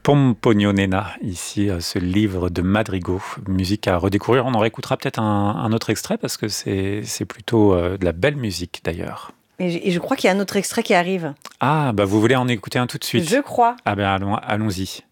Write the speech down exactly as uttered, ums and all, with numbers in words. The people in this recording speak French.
Pomponionena, ici, euh, ce livre de madrigaux, musique à redécouvrir. On en réécoutera peut-être un, un autre extrait parce que c'est, c'est plutôt euh, de la belle musique d'ailleurs. Et je, et je crois qu'il y a un autre extrait qui arrive. Ah, bah vous voulez en écouter un tout de suite? Je crois. Ah ben allons, allons-y.